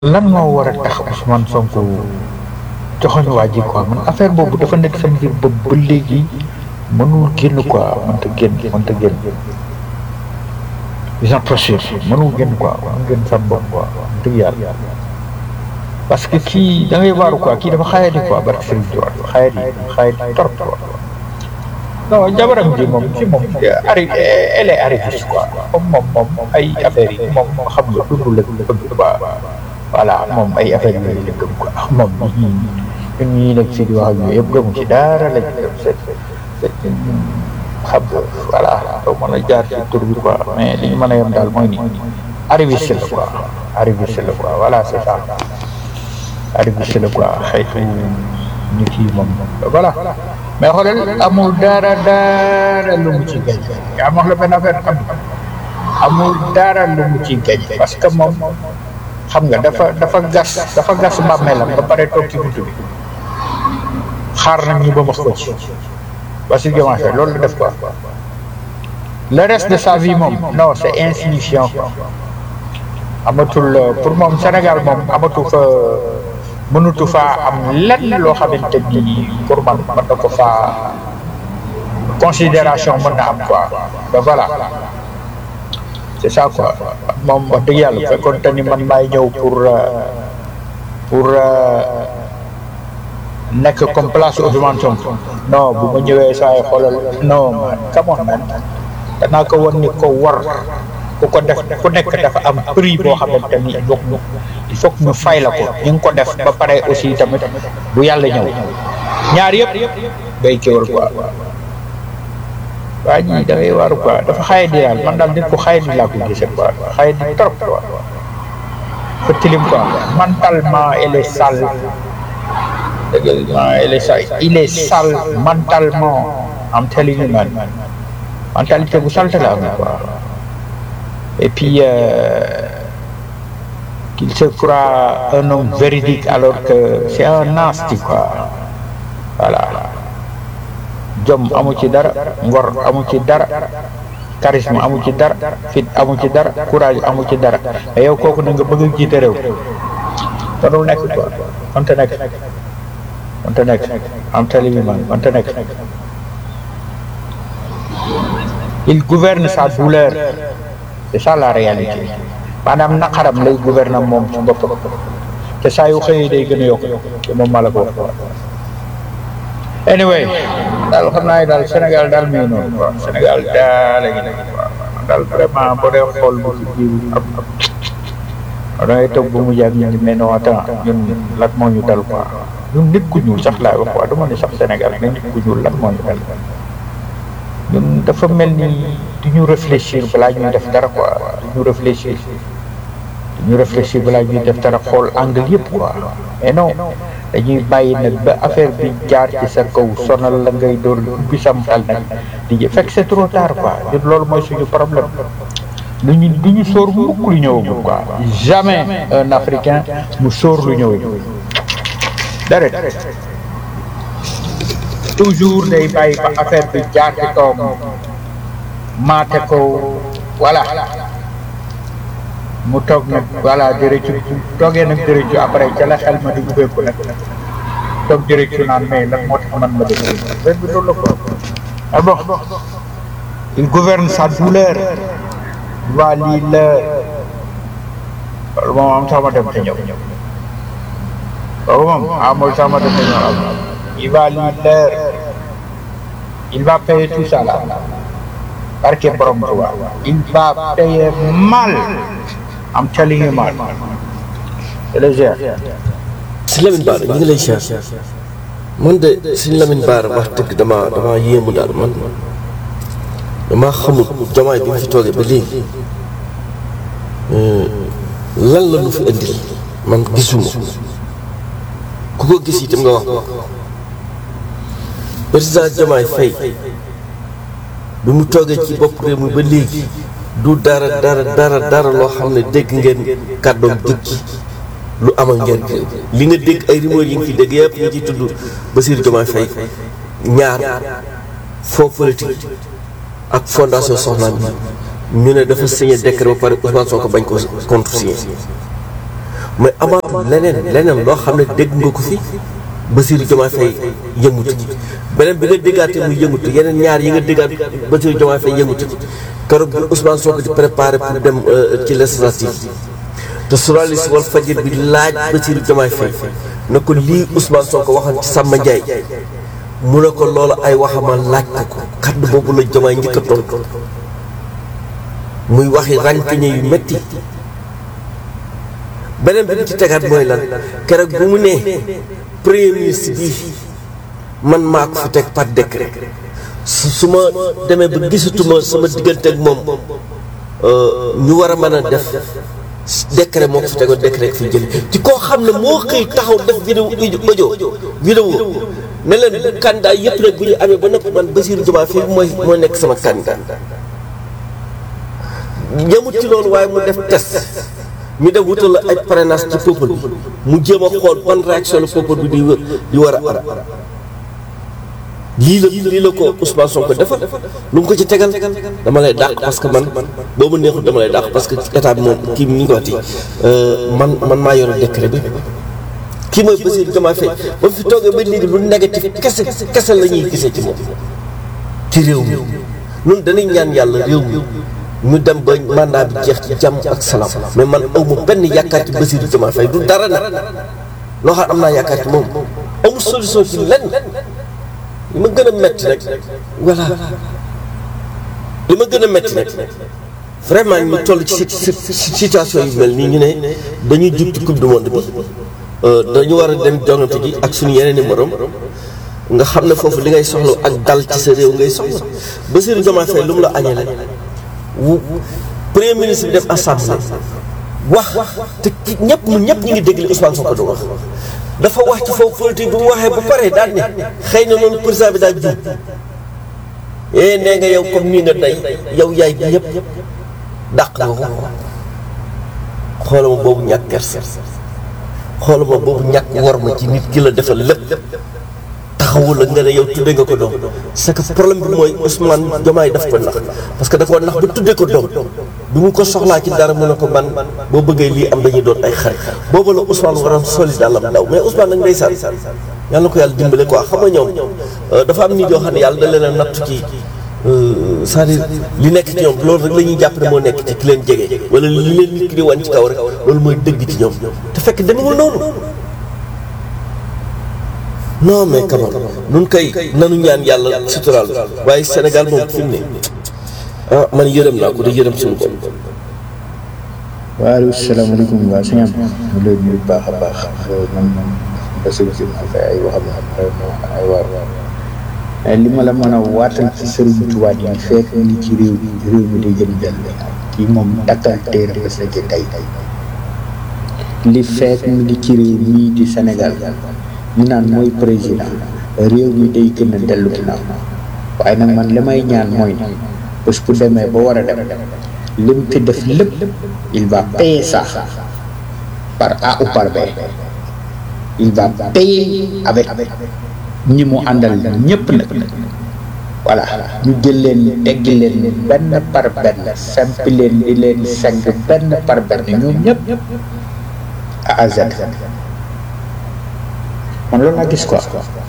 lan moo war a tax Ousmane Sonko joxoñ waa ji quoi man affaire boobu dafa nekk sama biir bopp ba léegi mënul génn quoi mënta génn ils sont trop sûrs mënul génn quoi mënul génn sa bopp quoi dëgg yàlla parce que kii da ngay waaru quoi kii dafa xaayadi quoi barke Serigne Touba xaayadi trop quoi non jabaram ji moom elle est arriviste quoi moom ay affaires yi moom xam nga dund la bëgg quoi voilà moom ay affaire yooyu la gëm quoi moom ñun ñii nekk fii di wax ak ñoom yëpp gëmu ci dara lañ gëm c'est xam nga voilà doo mën a jaar ci tur bi quoi mais li ñu mën a yem daal mooy ni arriviste la quoi voilà c'est ça arriviste la quoi xëytu ñu kii moom voilà mais xoolal amul dara lu mu ci gañ yaa ma wax la benn affaire amul dara lu mu ci gañ parce que moom xam nga dafa gas bàmmeelam ba pare toog ci buntu bi xaar nañ ñu ba wax ko ci parce que Diomaye loolu la def quoi le reste de sa vie moom non c'est insignifiant quoi amatul pour moom Sénégal moom amatu fa mënutu faa am lenn loo xamante ni pour man mën na ko faa considération mën na am quoi ba voilà c'est ça quoi moom wax dëgg yàlla fekkoon te ni man maay ñëw pour nekk comme place Ousmane Sonko non bu ma ñëwee saa yi xoolal non man come on man danaa ko war ni ko war ku ko def ku nekk dafa am prix boo xamante ni il faut que ñu fay la ko ñu ngi ko def ba pare aussi tamit bu yàlla ñëw ñaar yëpp day kéwal quoi waa ji da ngay waaru quoi dafa xaye di daal man daal nit ku xaye di laa ko gisee quoi xaye di trop quoi fa tilim quoi mentalement elle est sale il est sale mentalement am telling you man mentalité bu salte la am quoi et puis qu'il se croit un homme véridique alors que c'est un nasty quoi voilà jom amu ci dara ngor amu ci dara charisme amu ci dara fit amu ci dara courage amu ci dara mais yow kooku na nga bëgg a jiite réew mënul nekk quoi mënta nekk am tali bi man mënta nekk il gouverne sa douleur c'est ça la réalité maanaam naqaram lay gouverne moom ci boppam te saa yu xëyee day gën a yokk te moom maa la ko wax anyway daal xam naa daal Sénégal daal muy noonu quoi Sénégal daal la ñu nekk quoi daal vraiment boo dee xool bu ci jiw am da ngay toog ba mu jàng ñu mais non attends ñun lan moo ñu dal quoi ñun nit ku ñuul sax laay wax quoi dama ne sax Sénégal mais nit ku ñuul lan moo ñu dal ñun dafa mel ni du ñu réfléchir balaa ñuy def dara quoi du ñu réfléchir balaa ñuy def dara xool angle yëpp quoi mais non dañuy bàyyi nag ba affaire bi jaar ci sa kaw sonal la ngay door ubbi sam xel nag di fekk c'est trop tard quoi ñun loolu mooy suñu problème du ñu sóor mukk lu ñëwagul quoi jamais un Africain mu sóor lu ñëwagul dara toujours day bàyyi ba affaire bi jaar ci kawam maate ko voilà mu toog nag voilà di rëccu toogee nag di rëccu après ca la xel ma di ubbeeku nag toog di rëccu naan mais lan moo tax man ma def affaire bi loolu la ko ah bon il gouverne sa douleur waa lii la loolu moom am sax ma dem te ñëw loolu moom amul sax ma dem te ñëw il va lii leer il va payer tout ça là barke borom Tuubaa il va payer mal am telling you mal légère si Lamine Bara ñu ngi lay siyaar man de si Lamine Bara wax dëgg dama yéemu daal man dama xamul Diomaye bi mu fi toogee ba léegi lan la lu fi indil man gisuma ku ko gis itam nga wax président Diomaye Faye bi mu toogee ci bopp réew mi ba léegi du dara loo xam ne dégg ngeen kàddoom dëgg lu amal ngeen li nga dégg ay rumeur yi nga fi dégg yëpp ñu ciy tudd Bassirou Diomaye Faye ñaar fonds politique ak fondation Soxna bi ñu ne dafa signé décret ba pare Ousmane Sonko bañ ko contresigné mais amaat leneen loo xam ne dégg nga ko fi Bassirou Diomaye Faye yëngutu ci beneen bi nga déggaatee muy yëngutu yeneen ñaar yi nga déggaat Bassirou Diomaye Faye yëngutu ci keroog bi Ousmane Sonko di préparé pour dem ci législative te journaliste Walfadjri bi laaj Bassirou Diomaye Faye na ko lii Ousmane Sonko waxoon ci Samba Ndiaye mu ne ko loolu ay waxama laaj ko kaddu boobu la Diomaye njëkk a tontu muy waxi rànkiñe yu métti beneen bi ci tegaat mooy lan keroog bu mu nee premier ministre bi man maa ko fi teg par décret su ma demee ba gisatuma sama diggante ak moom ñu war a mën a def décret moo ko fi tegoon décret fi jël ci koo xam ne moo xëy taxaw def vidéo ne leen candidat yëpp rek bu ñu amee ba noppi man Bassirou Diomaye Faye moo nekk sama candidat yemut ci loolu waaye mu def test ñu def wutal la ay parrainage ci peuple bi mu jéem a xool ban réaction la peuple bi di war a am lii la ko Ousmane Sonko defal lu mu ko ci tegal dama lay dàq parce que man boobu neexul dama lay dàq parce que état bi moom kii ni ñu ko waxti man maa yore décret bi kii mooy Bassirou Diomaye Faye ba mu fi toogee ba léegi lu négatif kese la ñuy gisee ci moom ci réew mi ñun dañuy ñaan yàlla réew mi ñu dem ba mandat bi jeex ci jàmm ak salaam mais man aw ma benn yaakaar ci Bassirou Diomaye Faye du dara nag loo xam am naa yaakaar ci moom amul solution ci lenn li ma gën a métti rek voilà li ma gën a métti rek vraiment ñu toll ci situation yu mel nii ñu ne dañuy jub ci coupe du monde bi dañu war a dem jongante ji ak suñu yeneen i morom nga xam ne foofu li ngay soxla ak dal ci sa réew ngay soxla Bassirou Diomaye Faye lu mu la añale premier ministre bi dem assemblée wax te ñëpp ñu ngi dégg li Ousmane Sonko du wax dafa wax ci foofu politique bi mu waxee ba pare daal ne xëy na noonu président bi daal juum nee nga yow comme nii nga day yow yaay gi yëpp dàq nga ko xoolal ma boobu ñàkk kersa xoolal ma boobu ñàkk war ma ci nit ki la defal lépp taxawul la nga ne yow tuddee nga ko doom c'est que problème bi mooy Ousmane Diomaye daf ko nax parce que da koo nax ba tuddee ko doom bi mu ko soxlaa ci dara mu ne ko man boo bëggee lii am dañuy doon ay xarit boobu la Ousmane waroon soli dàllam daw mais Ousmane nag ndeysaan yàlla na ko yàlla dimbale quoi xam nga ñoom dafa am nit yoo xam ne yàlla da leen a nattu ci c'est-à-dire li nekk ci ñoom loolu rek la ñuy jàpp ne moo nekk ci ki leen jege wala li leen nit ki di wan ci kaw rek loolu mooy dëgg ci ñoom te fekk demewul noonu non mais quand même nun kay nanu ñaan yàlla suturaal waaye Sénégal moom fi mu ne man yërëm naa ko de yërëm suñu bopp. waaleykum salaamaaleykum waa sëñ am ñu lay nuyu baax a baax man Bassirou Diomaye Faye ay waxam ay waar li ma la mën a waatal ci Serigne Touba yi fekk ni ci réew mi day jëm benn kii moom dakkal téere bés la ci tey li fekk mi ngi ci réew mii di Sénégal ñu naan mooy président réew mi day gën a dellu ginnaaw waaye nag man li may ñaan mooy bés bu demee ba war a dem lim fi def lépp il va payer ça par A ou par B il va payer avec ñi mu àndal ñëpp nag voilà ñu jël leen teggi leen benn par benn sempi leen di leen segg benn par benn ñoom ñëpp A à Z man loolu laa gis quoi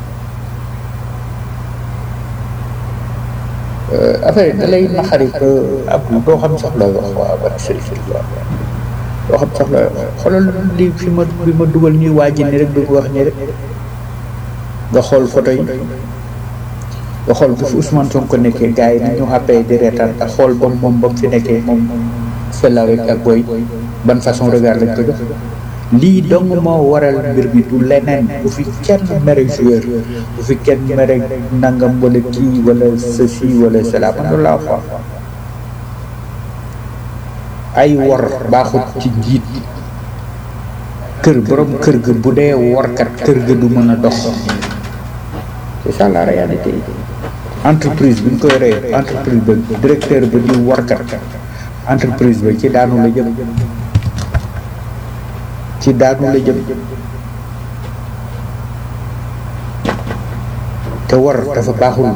affaire da lay naxari que ab doo xam sax looy wax waa ban sëriñ doo xam sax looy wax xoolal li bi ma dugal nii waa ji ni rek bëgg wax ni rek nga xool photo yi nga xool bu fi Ousmane Sonko nekkee gars yi ni ñu xàppee di reetaan ak xool ba moom ba mu fi nekkee moom fellawek ak booy ban façon regard lañ ko jox lii dong moo waral mbir bi du leneen bu fi kenn mere joueur bu fi kenn mere nangam wala kii wala ceci wala cela man loolu laa wax ay wor baaxut ci njiit kër borom kër ga bu dee workat kër ga du mën a dox c'est ça la réalité entreprise bi ñu koy rey entreprise ba directeur ba di workat entreprise ba ci daanu la jëm te war dafa baaxul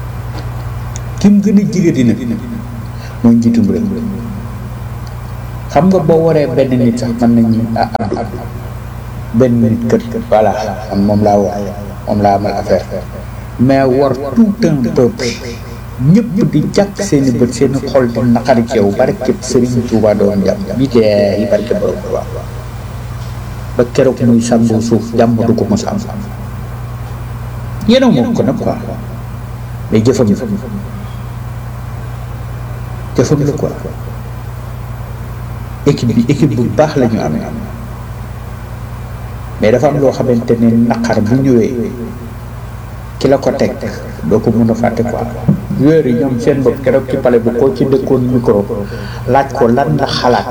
kim gën a jige dina mooy njiitum réew xam nga boo waree benn nit sax mën nañu Abdou benn nit kër voilà man moom laa wax moom laa amal affaire mais war tout un peuple ñëpp di jàkk seeni bët seeni xol di naqari ci yow barke Serigne Touba doon jàmm bi tee yi barke borom Touba ba keroog muy sangu suuf jàmm du ko mos am yéen moom ko nag quoi mais jëfam la quoi équipe bu baax la ñu amee mais dafa am loo xamante ne naqar bu ñëwee ki la ko teg doo ko mën a fàtte quoi yooyu ñoom seen bopp keroog ci pale bu ko ci dëkkoon micro laaj ko lan la xalaat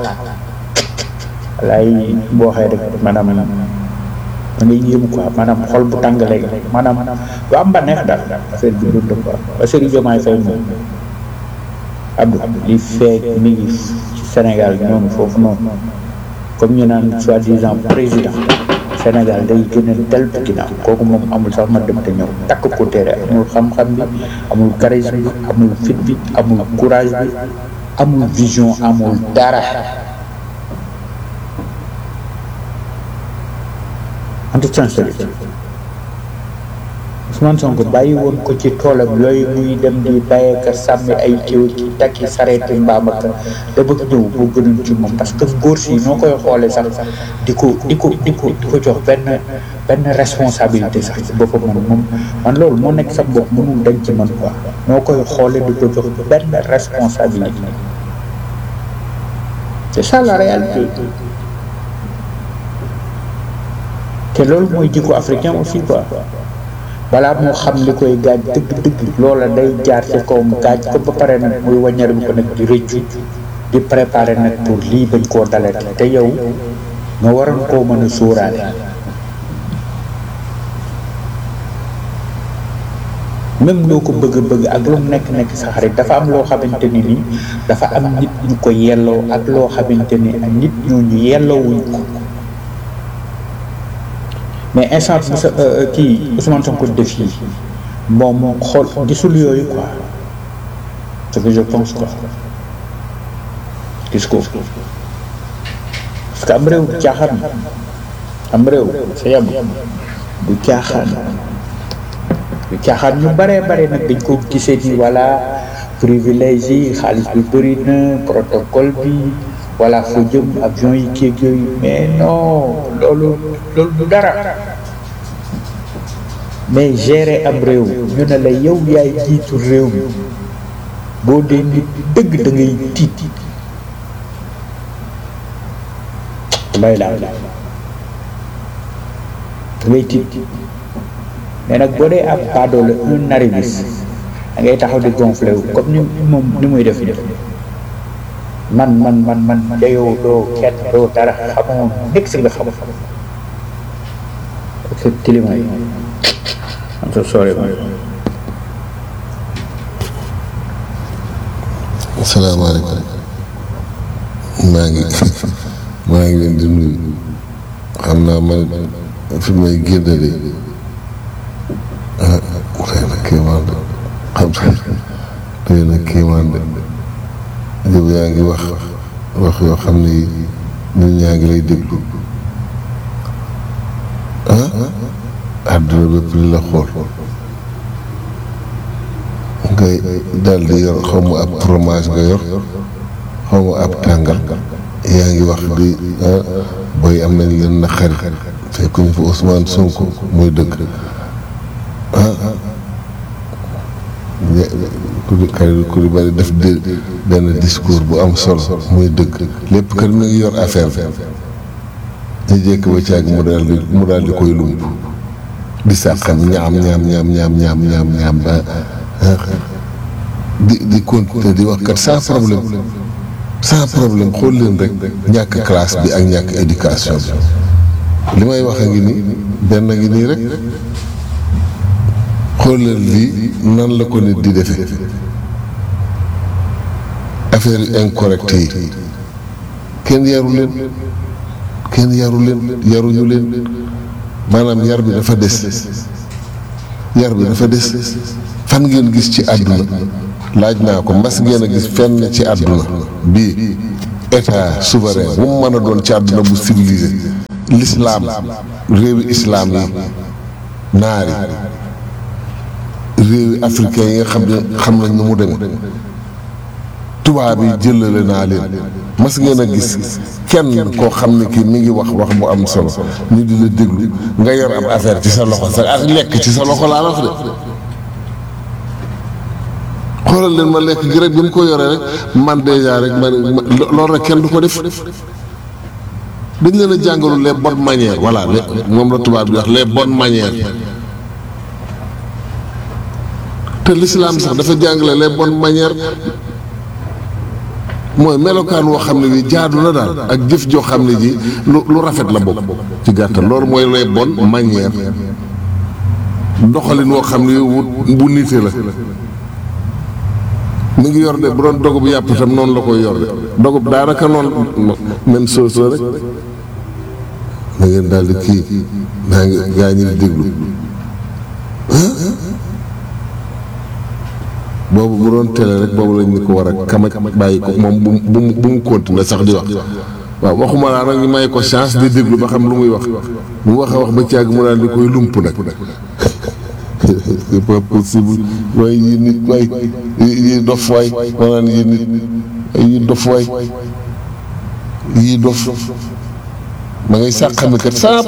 lay boo waxee rek maanaam da ngay yéemu quoi maanaam xol bu tàng léegi maanaam du am ba neex daal affaire bi dund quoi ba Serigne Diomaye Faye moom Abdou li feeg mi ngi ci Sénégal ñoom foofu noonu comme ñu naan soi-disant président Sénégal day gën a dellu ginnaaw kooku moom amul sax ma dem te ñëw takk ko téere amul xam-xam bi amul charisme bi amul fit bi amul courage bi amul vision amul dara en toute sincérité Ousmane Sonko bàyyi woon ko ci toolam yooyu muy dem di bàyyeeka sàmmi ay kiw ki takki sareeti mbaam ak da bëgg ñëw boo gënoon ci moom parce que góor si noo koy xoolee sax di ko jox benn responsabilité sax ci boppam moom man loolu moo nekk sa bopp mënul dañ ci man quoi noo koy xoolee di ko jox benn responsabilité c'est ça la réalité te loolu mooy jikko africain aussi quoi balaa moo xam li koy gaaj dëgg loola day jaar ci kawam gaaj ko ba pare nag muy wàññar bi ko nag di rëccu di préparer nag pour lii bañ koo dalee te yow nga waroon koo mën a sóoraale même loo ko bëgg ak lu mu nekk sa xarit dafa am loo xamante ni nii dafa am nit ñu ko yelloo ak loo xamante ni ak nit ñooñu yelloowuñ ko mais instant bi sa kii Ousmane Sonko def yi bon moo xool gisul yooyu quoi ce que je pense quoi gis ko parce que am réew du caaxaan am réew sa yam du caaxaan ñu bare nag dañ ko gisee ni voilà privilège yi xaalis bi bëri na protocole bi voilà foo jëm avion yi kii ak yooyu mais non loolu du dara mais gérer am réew ñu ne la yow yaay jiitu réew mi boo dee nit dëgg da ngay tiit lay laa da ngay tiit mais nag boo dee ab padoole un arriviste da ngay taxaw di gonflé wu comme ni muy def man dayoo doo kenn doo dara xamoo nekk si nga xam c'est tilima yi am so sorry man. asalaamaaleykum maa ngi leen di nuyu xam naa man fi may génnale xëy na kéemaan de xam xëy na kéemaan de yow yaa ngi wax yoo xam ne nit ñaa ngi lay déglu àdduna bépp li la xool ngay daal di yor xaw ma ab fromage nga yor xaw ma ab tàngal yaa ngi wax di booy am nañ leen naqari fekkuñu fa Ousmane Sonko muy dëgg ku di bari def benn discours bu am solo muy dëgg lépp kat mi ngi yor affaire bi ñu jékk ba caag mu daal di koy lump di sàqam ñaam ba di continuer di wax kat sans problème xool leen rek ñàkk classe bi ak ñàkk éducation bi li may wax a ngi nii benn ngi nii rek xool leen lii nan la ko nit di defee affaire yu incorrect yi kenn yaruñu leen maanaam yar bi dafa des fan ngeen gis ci àdduna laaj naa ko mas ngeen a gis fenn ci àdduna bii état souverain bu mu mën a doon ci àdduna bu civilisé l'islam réewi islam yi naari réewi africain yi nga xam nañ nu mu demee tubaab yi jëlale naa leen mas ngeen a gis kenn koo xam ne kii mi ngi wax wax bu am solo ñu di la déglu nga yor ab affaire ci sa loxo sa ak lekk ci sa loxo laa wax de xoolal leen ma lekk gi rek bi mu ko yoree rek man déjà rek loolu rek kenn du ko def dañ leen a jàngalu les bonnes manières voilà moom la tubaab bi wax les bonnes manières te l'islam sax dafa jàngale les bonnes manières mooy melokaan woo xam ne bi jaadu na daal ak jëf joo xam ne ji lu rafet la bokk ci gàttal loolu mooy les bonnes manières doxalin woo xam ne bu nite la mi ngi yor de bu doon dogub yàpp itam noonu la koy yor de dogub daanaka noonu même chose la rek da ngeen daal di kii daa ngi gaa ñi di déglu boobu bu doon télé rek boobu lañ ni ko war a kamaj bàyyi ko moom bu mu continuer sax di wax waaw waxuma laa nag ñu may ko chance di déglu ba xam lu muy wax mu wax a wax ba caag mu daal di koy lump nag c'est pas possible waaye yi nit waay yi dof waay maanaam yi nit yi dof waay yi dof ma ngay sàqami kat sans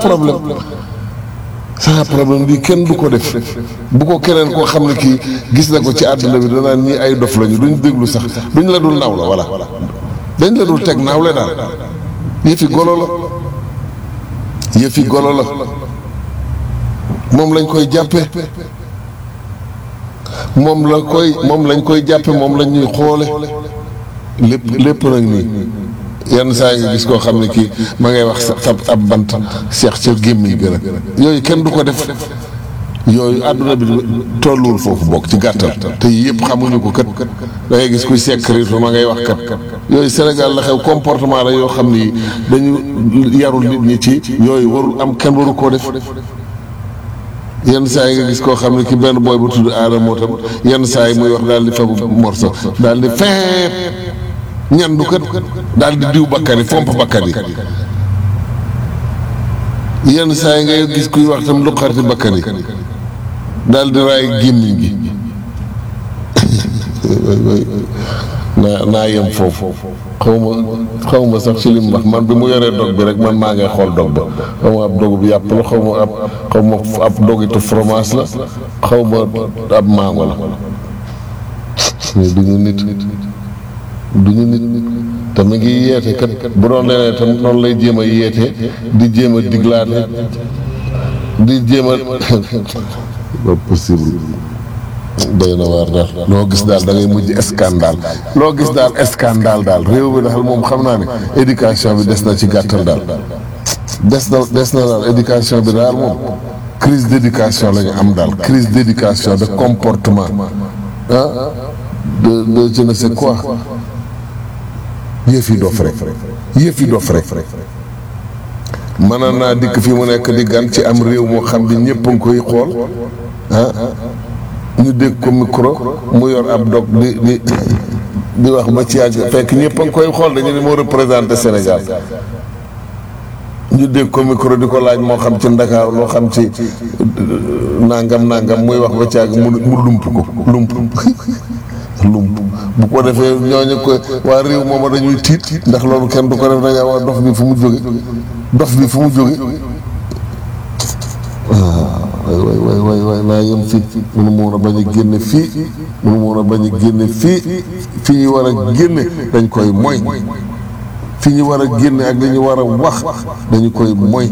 problème bi kenn du ko def bu ko keneen koo xam ne kii gis na ko ci àdduna bi danaan ñii ay dof lañu duñ déglu sax duñ la dul naaw la voilà dañ la dul teg naaw la daal yëfi golo la moom lañ koy jàppe moom lañ koy jàppe moom lañ ñuy xoole lépp nag nii yenn saa yi nga gis koo xam ne kii ma ngay wax sa ab bant seex ca gémmiñ gën a yooyu kenn du ko def yooyu àdduna bi tolluwul foofu bokk ci gàttal te yëpp xamuñu ko kat da ngay gis kuy secret ma ngay wax kat yooyu Sénégal la xew comportement la yoo xam ni dañu yarul nit ñi ci yooyu warul am kenn waru koo def yenn saa yi nga gis koo xam ne ki benn booy bu tudd aadama tam yenn saa yi muy wax daal di fagu morso daal di feep ñandu kat daal di diw bakkan yi fomp bakkan yi yenn saa yi ngay gis kuy wax tam luqarti bakkan yi daal di raay gémmiñ gi naa yem foofu xaw ma sax ci lim wax man bi mu yoree dog bi rek man maa ngay xool dog ba xaw ma ab dogu bi yàpp la xaw ma ab dogitu fromage la xaw ma ab mango la mais duñu nit te mi ngi yeete kat bu doon leneen tam noonu lay jéem a yeete di jéem a diglaate di jéem a pas possible doy na waar daal loo gis daal da ngay mujj scandale loo gis daal scandale daal réew mi daal moom xam naa ne éducation bi des na ci gàttal daal des na daal éducation bi daal moom crise d'éducation la ñu am daal crise d'éducation de comportement de je ne sais quoi yëf yi dof rek mën naa dikk fi mu nekk di gan ci am réew moo xam ne ñëpp a ngi koy xool ñu dégg ko micro mu yor ab dog di wax ba ci yàgg fekk ñëpp a ngi koy xool dañu ne moo représenté Sénégal ñu dégg ko micro di ko laaj moo xam ci Ndakaar loo xam ci nangam muy wax ba ci yàgg mu lump bu ko defee ñooñu ko waa réew moom dañuy tiit ndax loolu kenn du ko def dañaa waa dof bi fu mu jóge waay naa yem fii munu moon a bañ a génne fii fi ñu war a génne dañ koy moy fi ñu war a génne ak li ñu war a wax dañu koy moy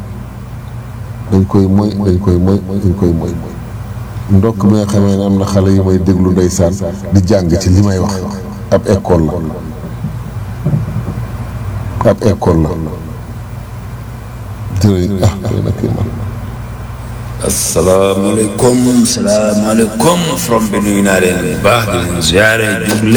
ndokk bi nga xamee ne am na xale yu may déglu ndeysaan di jàng ci li may wax ab école la jërëjëf asalaamaaleykum from bi nuyu naa leen bu baax di leen ziare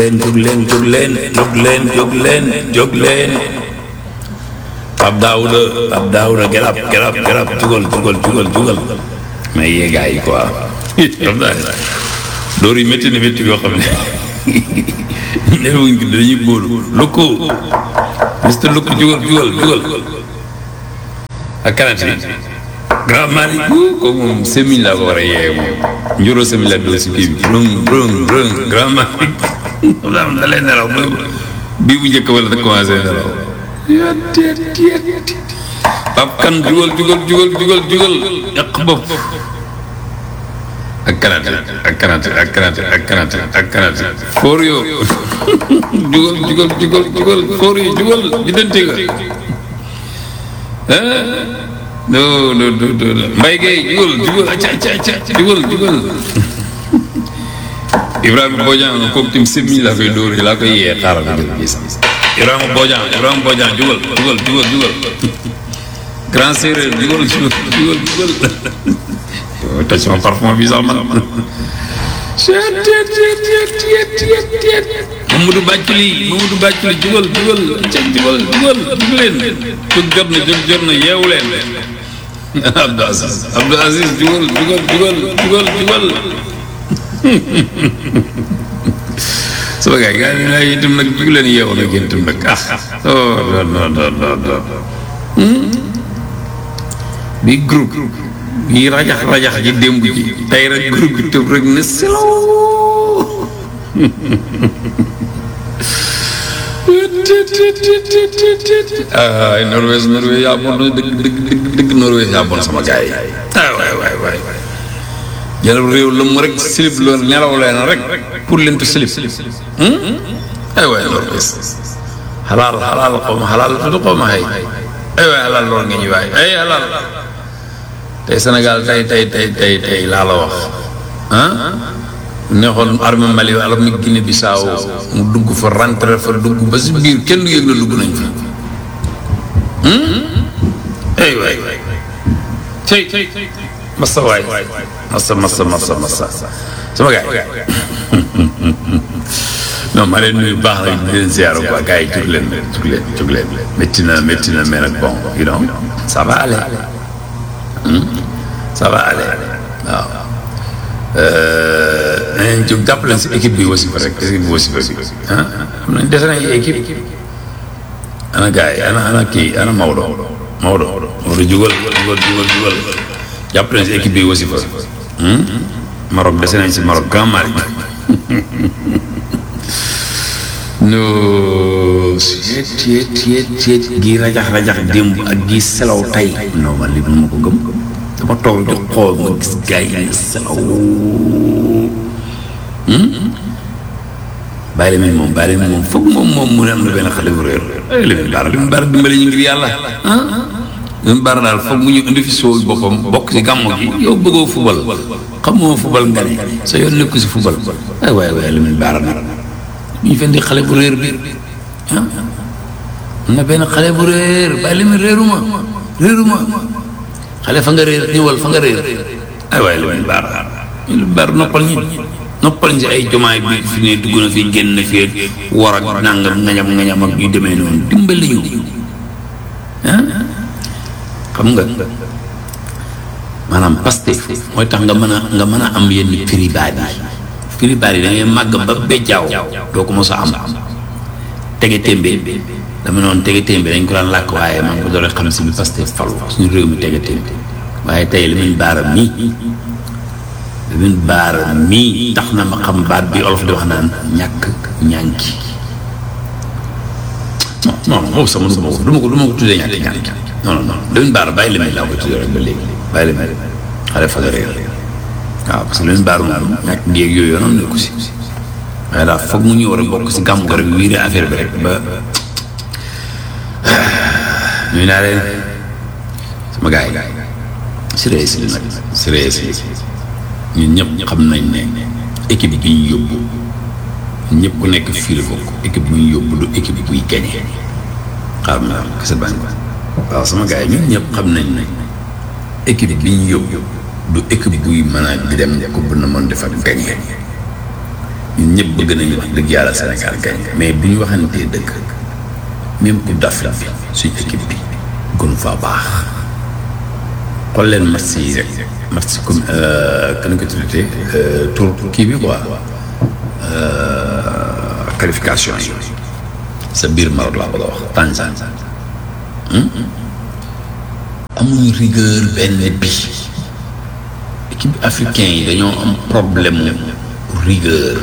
jóg leen Pape Daouda gerab jugal mais yéegaay yi quoi xam naa dóor yi métti yoo xam ne newuñ ko dañuy bóolu lukku mister lukku jugal ak kanati grand mari ko moom semiñ laa ko war a yee moom njuró semiñ la doo si kii bi brung grand mari da lay nelaw bii bu njëkk wala da commencé nelaw Pape Kane jugal yàq bopp ak kanati foor yoo jugal foor yi jugal di dente nga no Mbaye Gueye jugal acca jugal Ibrahima Bodian kooku tim semiñ laa koy dóor laa koy yee xaaral nga gis Ibrahima Bodian jugal grand séeréer jugal toj sama parfum bi sax man Mamadou Bàcculi jugal leen jóg jot na yeewu leen Abdou Aziz jugal sama gars yi itam nag jug leen yeewu nag yéen itam nag bi groupe yi rajax ji démb ji tey rek groupe bi tëb rek ne selaw ay Norvège yaa bon dëgg Norvège yaa bon sama gars yi waay jël réew lëmm rek silib loolu nelaw leen rek pour leen tu silib ay waay Norvège xalaal xaw ma xalaal tudd xaw ma xëy ay waay xalaal loolu nga ñu waay ay xalaal tey Sénégal tey laa la wax neexoon armée Mali wala mi Guinée Bissau mu dugg fa rentré fa dugg ba si biir kenn du yëg la dugg nañ fa ay waay tey massa waay massa sama gars non ma leen nuyu baax rek di leen ziar quoi gars yi jóg leen métti na mais nag bon you know ça va aller waaw nañ jóg jàppale si équipe bi wasifa rek am nañ dese nañ équipe ana gars yi ana kii ana Maodo jugal jàppale si équipe bi wasifa Maroc dese nañ si Maroc Grand Mali no tiet gii rajax démb ak gii selaw tey non man li ma ko gëm dama toog di xool ma gis gars yi selaw bàyyi la moom foog moom mu ne am na benn xale bu réer li mu baara dimbali ñu ngir yàlla li mu baara daal foog mu ñu indi fi soow boppam bokk si gàmmu gi yow bëggoo fubal xamoo fubal nga ne sa yoon nekku si fubal ay waay li mu baara nag ñu fendi xale bu réer bi am na benn xale bu réer bàyyi li mu réeruma xale fa nga réer ñëwal fa nga réer ay waay li mu baara noppal ñi si ay jomaay bi fi ne dugg na fi génn na fi war ak nangam ngañam ak yu demee noonu dimbali ñu xam nga maanaam Pastef mooy tax nga mën a am yenn firibaat yi da ngay màgg ba bejjaaw doo ko mos a am tege témbe dama noonu tege témbe dañ ko daan làkk waaye man ko doole xam si bi Pastef falu suñu réew mi tege témbe waaye tey Lamine Bara mii tax na ma xam baat bi olof di wax naan ñàkk ñànki non sama du ma ko tuddee ñàkk ñànki non Lamine Bara bàyyi Lamine laa koy tuddee rek ba léegi bàyyi Lamine xale fa nga réer waaw parce que Lamine Bara moom ñàkk géeg yooyu yoonam nekku si waaye daal foog mu ñëw rek bokk si gàmm ko rek wiire affaire bi rek ba ñuy naa leen sama gars yi sérieux ñun ñëpp xam nañ ne équipe bi ñu yóbbu ñëpp ku nekk fii la bokk équipe bu ñu yóbbu du équipe buy gagné xaar ma kese bañ waaw sama gars yi ñun ñëpp xam nañ ne équipe bi ñu yóbbu du équipe buy mën a di dem coupe na mën defar gagné ñun ñëpp bëgg nañu wax dëgg yàlla Sénégal gagné mais bu ñu waxantee dëgg même coupe d'Afrique bi suñ équipe bi gënu faa baax xool leen match yi rek match comme kan nga ko tuddee tour kii bi quoi qualification yi sa biir Maroc laa bëgg a wax Tanzanie amuñu rigueur benn bi équipe africain yi dañoo am problème rigueur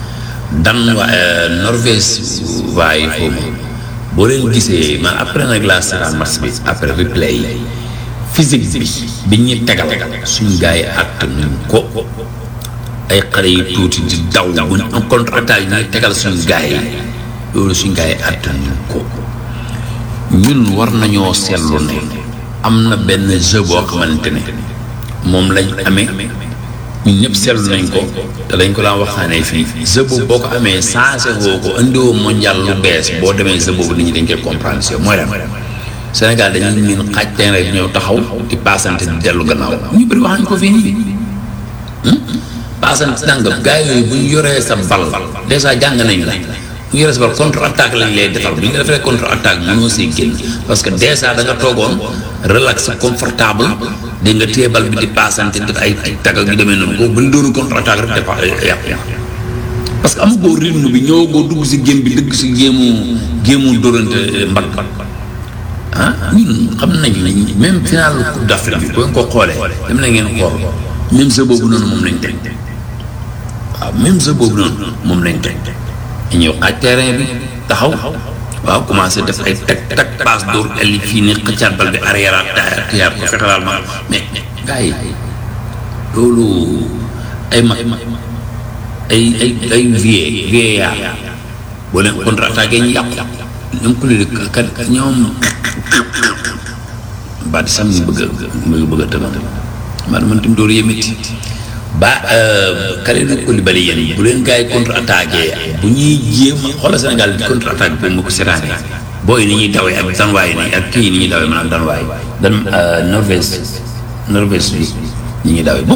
Norvège waaye foofu boo leen gisee man après nag laa seetaan match bi après replay yi physique bi ñuy tegal suñu gars yi attanuñ ko ay xale yu tuuti di daw bu ñu en contre-attaque ñuy tegal suñu gars yi loolu suñu gars yi attanuñ ko ñun war nañoo seetlu ne am na benn jeu boo xamante ne moom lañ amee ñun ñëpp seetlu nañ ko te dañ ko daan waxtaanee fii jeu boobu boo ko amee changé woo ko indiwoo mondial lu bees boo demee jeu boobu nit ñi dañ koy comprendre si mooy lan Sénégal dañuy miin xaaj teen rek ñëw taxaw di paasante di dellu gannaaw ñu bëri wax nañ ko fii nii paasante dàngam gars yooyu bu ñu yoree sa bal dèjà jàng nañ la bu ñu yoree sa bal contre attaque lañ lay defal bu ñu defee contre attaque mënoo see génn parce que dèjà da nga toogoon relax confortable dégg nga téye bal bi di paasante def ay tagal yu demee noonu kooku bu ñu doon contre attaque rek dafa yàq parce que amagoo rythme bi ñëwagoo dugg si géem bi dugg si géemu dóorante mbag ñun xam nañ ne même final Coupe d'Afrique bi boo ko xoolee dem na ngeen xool même jeu boobu noonu moom lañ teg waaw même jeu boobu noonu moom lañ teg ñëw xaaj terrain bi taxaw waaw commencé def ay teg passe dóor elli fii ni xëccaat bal bi arrière tiyaat ko fexelaal ma mais gars yi loolu ay mag ay vieillard boo leen contre attaqué ñu yàqu ñoom ku leen kat ñoom ba di sam ñu bëgg a tëma maanaam man tam dóor yémiti Kalidou Koulibaly yéen bu leen gars yi contre attaqué bu ñuy jéem xoolal Sénégal di contre attaque bi ma ko seetaanee booy ni ñuy dawee ak danwaay ni ak kii ni ñuy dawee maanaam danwaay Norvège bi ñi ñuy dawee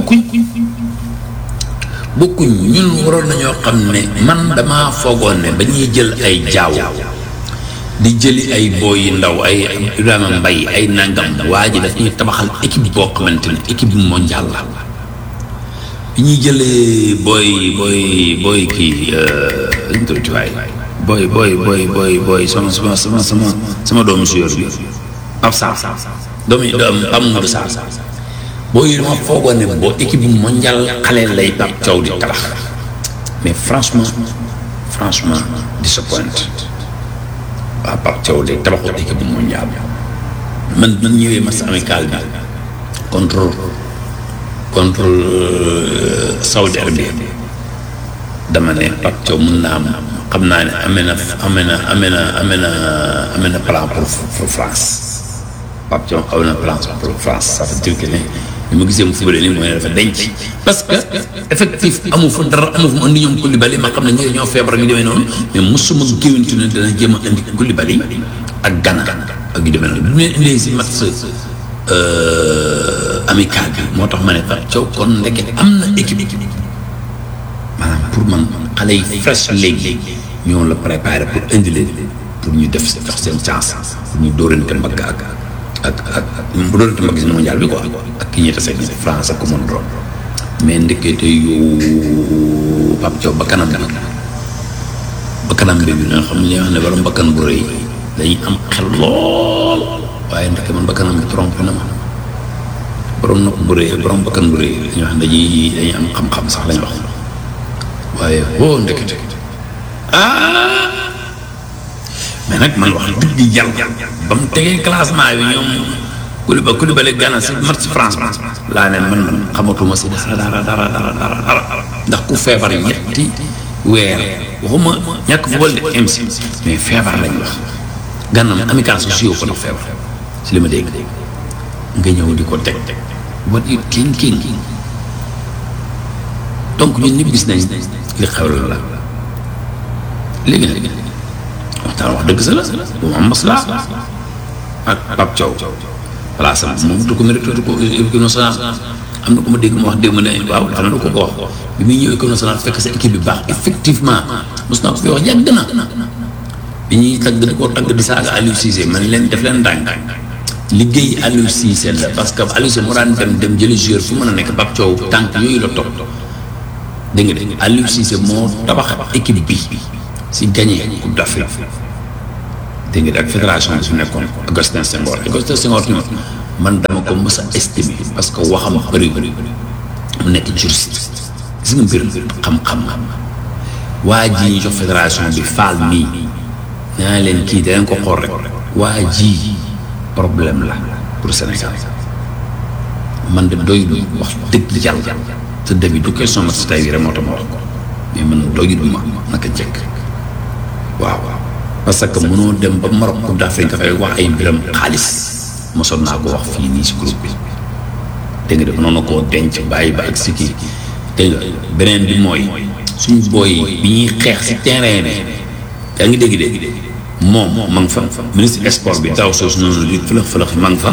bokkuñ ñun waroon nañoo xam ne man damaa foogoon ne ba ñuy jël ay jaaw di jëli ay booy yu ndaw ay Ibrahima Mbaye ay nangam waa ji daf ñuy tabaxal équipe boo xamante ne équipe mondiale la bi ñuy jëlee booy kii li ñu tudd waay booy sama doomu suyóor bi ab Sarr doomu Pape Modou Sarr booy yi dama foogoon ne boo équipe mondiale xale lay Pape Thiaw di tabax mais franchement disappoint waaw Pape Thiaw day tabaxu équipe mondiale man ñëwee match amical bi contre Saudi Arabie dama ne Pape Thiaw mën naa am xam naa ne amee na plan pour France Pape Thiaw am na plan pour France ça veut dire que ne li ma gisee mu fubale nii mooy ne dafa denc parce que effectif amu fa dara amu fa mu andi ñoom Koulibaly ma xam ne ñoo feebar ñu demee noonu mais mosuma géwantu ne dana jéem a andi Koulibaly ak Gana ak yu demee noonu bu ñu indee si match amical bi moo tax ma ne Pape Thiaw kon ndeke am na équipe maanaam pour man xale yi fresh léegi ñoo la préparé pour indi leen pour ñu def seen chance pour ñu dóorante mbagg ak bu dóorante mbagg si mondial bi quoi ak ki ñuy tase France ak ko mën doon mais ndekete yu Pape Thiaw ba kanam bi nga xam ne ñoo xam ne borom bakkan bu rëy dañuy am xel lool waaye ndeke man bakkanam bi trompé na ma borom nopp bu rëy borom bakkan bu rëy dañoo xam ne dañuy am xam-xam sax lañ wax waaye boo ndekete mais nag man wax dëgg yàlla ba mu tegee classement yi ñoom Koulibaly Gana si match France laa ne man xamatuma si dara ndax ku feebar ñetti weer waxuma ñàkk football de MC mais feebar lañ wax Gana amical su siyoo ko ndax feebar si li ma dégg nga ñëw di ko teg what you thinking donc ñun ñëpp gis nañ li xew la léegi nag waxtaan wax dëgg sa la bu ma am maslaa ak Pape Thiaw voilà sama moom du ko mérite du ko équipe nationale am na ko ma dégg ma wax dégg ma ne waaw xam na ko wax bi muy ñëw équipe nationale fekk sa équipe bi baax effectivement mos naa ko fi wax yàgg na bi ñuy tagg di ko tagg di saaga Aliou Cissé man leen def leen ndànk liggéey Aliou Cissé la parce que Aliou Cissé moo daan dem jëli joueur fu mën a nekk Pape Thiaw tànk yooyu la topp dégg nga de Aliou Cissé moo tabax équipe bi si gagné Coupe d'Afrique dégg nga ak fédération bi su nekkoon Augustin Senghor tamit man dama ko mës a estimé parce que waxam bëri mu nekk juriste gis nga mbir xam-xam waa ji ñu jox fédération bi faal mii naa leen kii da leen ko xool rek waa ji problème la pour Sénégal man de doyul wax dëgg yàlla te début du question ma si tay bi rek moo tax ma wax ko mais man doyul ma naka jekk waaw parce que mënoo dem ba Maroc Coupe d'Afrique nga fay wax ay mbiram xaalis mosoon naa ko wax fii nii si groupe bi dégg nga de mënoon na koo denc bàyyi ba ak si kii dégg nga beneen bi mooy suñu booy bi ñuy xeex si terrain bi yaa ngi dégg moom ma nga fa ministre sport bi daw soosu noonu li fëlëx ma nga fa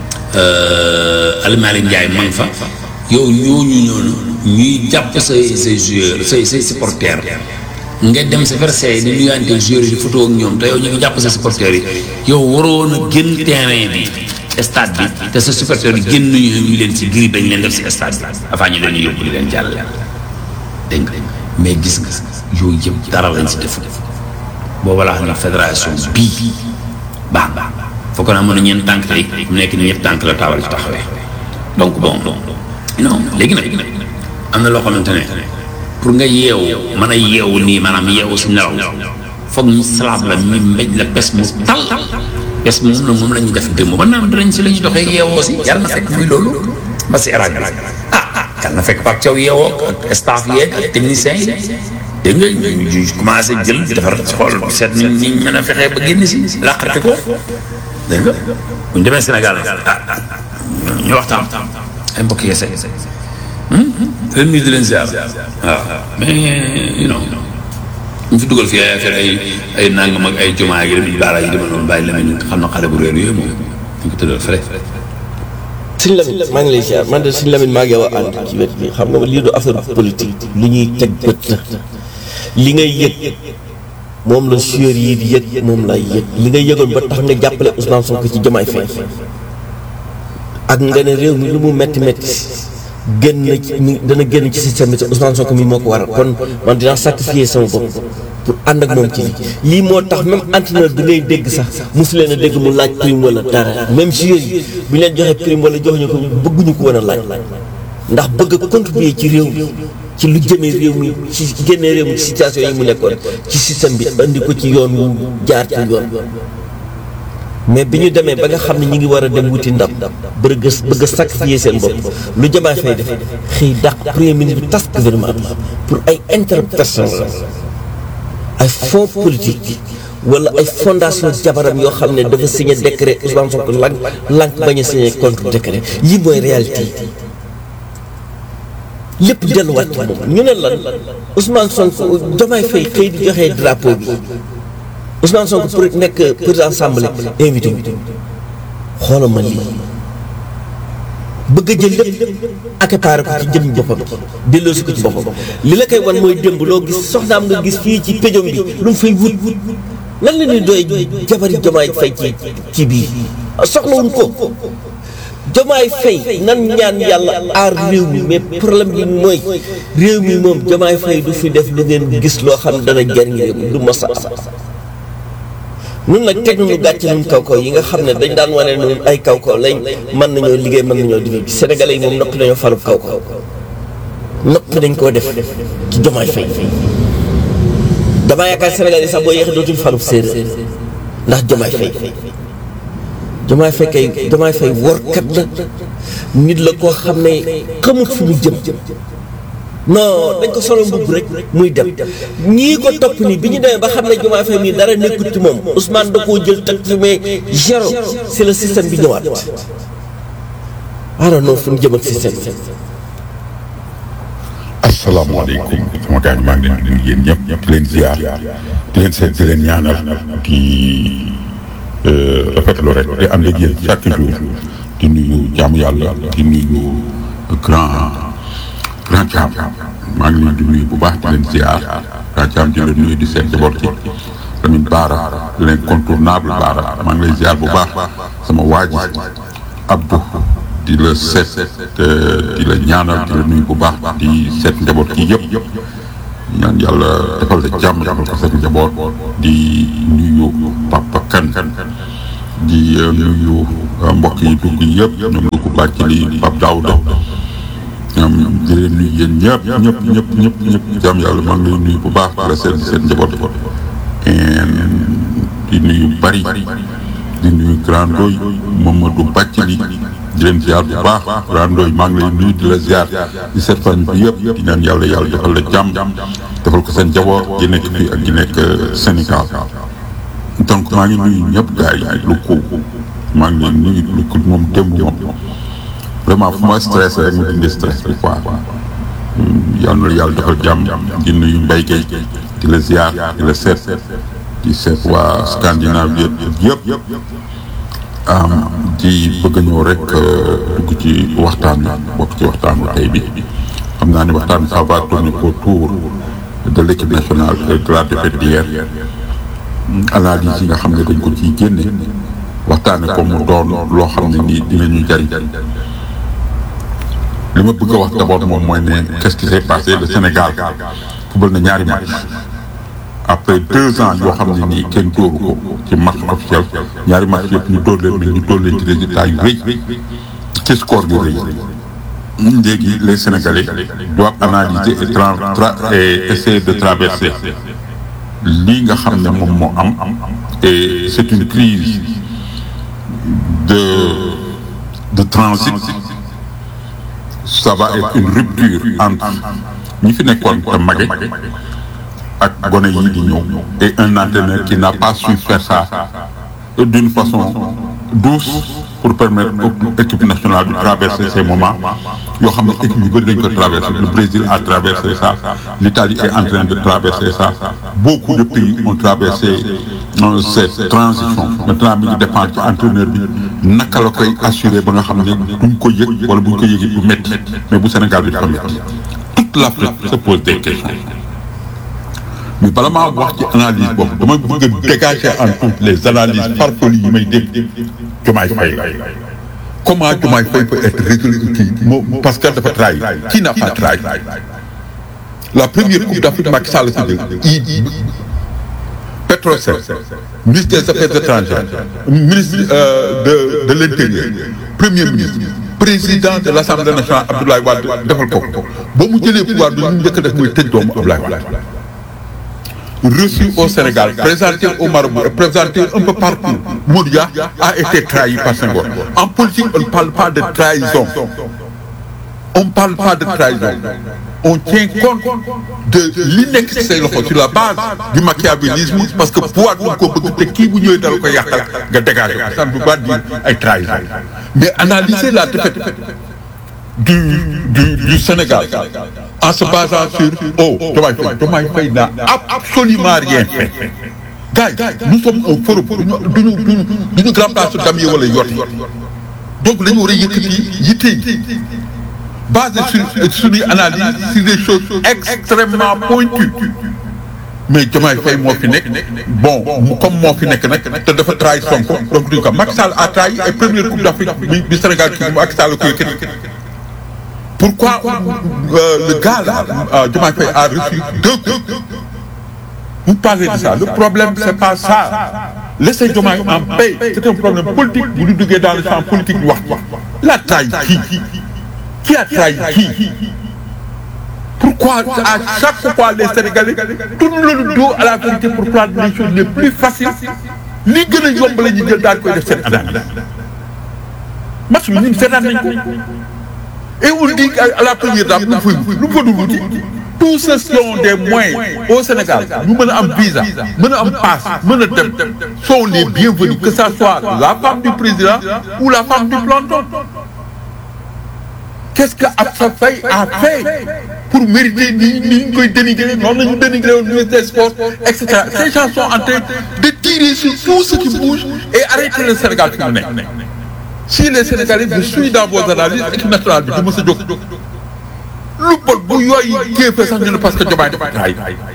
Alimali Ndiaye ma nga fa yow ñooñu noonu ñuy jàpp say joueurs say supporters nga dem sa verset di nuyante joueurs yi di photo ak ñoom te yow ñu ngi jàpp sa supporters yi yow waroon a génn terrain bi stade bi te sa supporters yi génn ñu leen si gris dañ leen def si stade bi avant ñu leen yóbbu di leen jàll dégg nga mais gis nga yooyu yëpp dara lañ si def booba laa xam ne fédération bii baax foo ko naa mën a ñeent tànk tey mu nekk ni ñett tànk la taawal ci taxawee donc bon non léegi nag am na loo xamante ne pour nga yeewu mën a yeewu nii maanaam yeewu si nelaw foog ñu salaab la mi mbéj la pes mu tal pes moom la ñuy def démb ba naan dinañ si la ñuy doxee yeewoo si yàlla na fekk muy loolu ba si rajo bi yàlla na fekk Pape Thiaw yeewoo ak staff yeeg ak techniciens yi dégg nga ñu commencé jël defar xool seet ni mën a fexee ba génn si làqati ko dégg nga bu ñu demee Sénégal ñu waxtaan ay mbokk yeese leen nuyu di leen ziar waaw mais ñu fi dugal fii ay affaire ay nangam ak ay jumaa yi dem baara yi dama noonu bàyyi la mel xam na xale bu réer yooyu moom ñu ko tëddal fële. Sëñ Lamine maa ngi lay ziar man de Sëñ Lamine maa ngi yow a ànd ci wet bi xam nga lii du affaire politique lu ñuy teg bët la li ngay yëg moom la joueur yi di yëg moom lay yëg li ngay yëgoon ba tax nga jàppale Ousmane Sonko ci Diomaye Faye ak nga ne réew mi lu mu metti génn ci dana génn ci système bi te Ousmane Sonko mi moo ko waral kon man dinaa sacrifier sama bopp pour ànd ak moom ci lii moo tax même entraîneur bi ngay dégg sax mosu leen a dégg mu laaj prime wala dara même joueurs yi bu ñu leen joxee prime wala joxuñu ko bëgguñu ko woon a laaj ndax bëgg a contribuer ci réew mi ci lu jëmee réew mi ci génnee réew mi ci situation yi mu nekkoon ci système bi andi ko ci yoon wu jaar ci yoon mais bi ñu demee ba nga xam ne ñi ngi war a dem wuti ndam bëgg a sacrifier seen bopp lu Diomaye Faye def xëy dàq premier ministre bi tas gouvernement bi pour ay intérêt personnel ay fonds politique wala ay fondation jabaram yoo xam ne dafa signé décret Ousmane Sonko lank bañ a signé contre décret yi mooy réalité lépp delluwaat ci moom ñu ne lan Ousmane Sonko Diomaye Faye xëy di joxee drapeau bi Ousmane Sonko pour nekk président assemblée invité bi xoolal ma lii bëgg a jël lépp accaparé ko ci jëm boppam delloosi ko ci boppam li la koy wan mooy démb loo gis soxnaam nga gis fii ci péjom bi lu mu fay wut lan la ñuy doy jabari Diomaye Faye ci biir soxlawuñ ko Diomaye Faye nan ñaan yàlla aar réew mi mais problème bi mooy réew mi moom Diomaye Faye du fi def lu ngeen gis loo xam dana jariñ réew mi du mos a am nun nag teg nañu gàcce nun kaw yi nga xam ne dañ daan wane noonu ay kaw lañ mën nañoo liggéey mën nañoo liggéey Sénégalais yi moom noppi nañoo falub kaw noppi dañ koo def ci Diomaye Faye damaa yaakaar Sénégalais yi sax boo yéexee dootuñu falub séeréer ndax Diomaye Faye Diomaye Faye workat la nit la koo xam ne xamut fu mu jëm non dañ ko solo mbubb rek muy dem ñii ko topp nii bi ñu demee ba xam ne Diomaye Faye mii dara nekkut ci moom Ousmane da koo jël teg fi mais zéro c'est le système bi ñëwaat ah non fu mu jëm ak système bi. asalaamaaleykum sama gars yi maa ngi leen di nuyu yéen ñëpp di leen ziar di leen seet di leen ñaanal di rafetlu rek di ànd ak yéen chaque jour di nuyu jaamu yàlla di nuyu grand Thiam maa ngi leen di nuyu bu baax di leen ziar grand Thiam di leen nuyu di seet jaboot ci Lamine Bara l'incontournable Bara maa ngi lay ziar bu baax sama waa ji Abdou di la seet di la ñaanal di la nuyu bu baax di seet njaboot ki yëpp ñaan yàlla defal la jàmm defal ko seen njaboot di nuyu Papa Kane di nuyu mbokk yi dugg yëpp ñoom dugg bàcc li Pape Daouda ñoom di leen nuyu yéen ñëpp jàmm yàlla maa ngi lay nuyu bu baax la seen njaboot di nuyu bari di nuyu Grand Ndoye Mamadou Bàccali di leen ziar bu baax Grand Ndoye maa ngi lay nuyu di la ziar di seet famille bi yëpp di naan yàlla defal la jàmm defal ko seen njaboot gi nekk fii ak gi nekk Sénégal donc maa ngi nuyu ñëpp gars yi lu ko maa ngi leen nuyu lu ko moom démb moom vraiment fu ma stress rek mu dindi stress bi quoi yàlla na yàlla defal jàmm di nuyu Mbaye Gueye di la ziar di la seet di seet waa Scandinavie yëpp di bëgg a ñëw rek dugg ci waxtaan bokk ci waxtaanu tey bi xam naa ne waxtaan ça va tourner autour de l'équipe nationale de la défaite d'hier analyse yi nga xam ne dañ ko ciy génne waxtaane ko mu doon loo xam ne nii dinañu jariñ li ma bëgg a wax d'abord moom mooy ne qu'est-ce qui s'est passé le Sénégal football na ñaari match après 2 ans yoo xam ne nii kenn dóoru ko ci match officiel ñaari match yëpp ñu dóor leen mais ñu dóor leen ci résultat yu rëy ci score yu rëy léegi les Sénégalais doivent analyser et essayer de traverser lii nga xam ne moom moo am et c'est une crise de transit. Ça va être une rupture entre ñi fi nekkoon te mage ak gone yi di ñëw et un entraîneur qui n'a pas su faire ça d'une façon douce pour permettre aux équipes nationales de traverser ces moments yoo xam ne équipe yu bëri dañ ko traverser le Brésil a traversé ça l'Italie est en train de traverser ça beaucoup de pays ont traversé cette transition maintenant mi ngi dépendre ci entraîneur bi naka la koy assurer ba nga xam ne duñ ko yëg wala buñ ko yëgee du métti mais bu Sénégal bi dafa métti toute l'Afrique se pose des questions mais bala maa wax ci analyse boobu dama bëgg a dégager en toutes les analyses farfelues yi may dégg Diomaye Faye comment Diomaye Faye peut être résolu parce que dafa trahi qui n'a pas trahi la première coupe d'Afrique Macky Sall si jël Petrosen ministre des Affaires étrangères ministre de l'Intérieur premier ministre président de l'Assemblée nationale Abdoulaye Wade defal ko ba mu jëlee pouvoir bi ñu njëkk a def mooy tëj doomu Abdoulaye Wade reçu au Sénégal présenté au Marabout et présenté un peu partout Moudia a été trahi par Senghor. En politique on ne parle pas de trahison on tient compte de li nekk ci say loxo sur la base du machiavélisme parce que pouvoir du ko bëgg te kii bu ñëwee dal ko yàqal nga dégager ça ne veut pas dire ay trahison mais analyser la défaite du Sénégal en se basant sur Diomaye Faye n'a absolument rien fait gars nous sommes au forum duñu grand place Gambie wala yotti donc dañu war a yëkkati yitte basé sur suñuy analyse sur des choses extrêmement pointues mais Diomaye Faye moo fi nekk bon comme moo fi nekk nag te dafa trahi Sonko donc duñu ko Macky Sall a trahi ay première coupe d'Afrique bi Sénégal kii Macky Sall ko yëkkati pourquoi le gars là Diomaye Faye a reçu 2 coups vous parlez de ça le problème c'est pas ça laissez Diomaye en paix c'est un problème politique bu ñu duggee dans le champ politique wax la trahi qui a trahi qui pourquoi à chaque fois les Sénégalais tournent le dos à la vérité pour prendre les choses les plus faciles li gën a yomb la ñu jël daal koy def seen analyse match bi ñun seetaan nañ ko et on dit à la première dame lu fa dul wuti tous ceux qui ont des moyens au Sénégal ñu mën a am visa mën a am passe mën a dem sont les bienvenus que ça soit la femme du président ou la femme du planton. Qu'est-ce que Absa Faye a fait pour mériter ni ñu koy dénigrer noonu la ñu dénigrer au ministre des Sports et cetera ces gens sont en train de tirer sur tout ce qui bouge et arrêter le Sénégal fi mu nekk. Si les Sénégalais vous suivent dans vos analyses équipe nationale bi du mës a jóg lu bon bu yooyu kéefee sax ñu ne parce que Diomaye dafa trahi